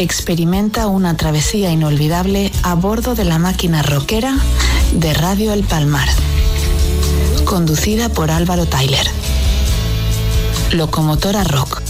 experimenta una travesía inolvidable a bordo de la máquina rockera de Radio El Palmar, conducida por Álvaro Tyler. Locomotora Rock.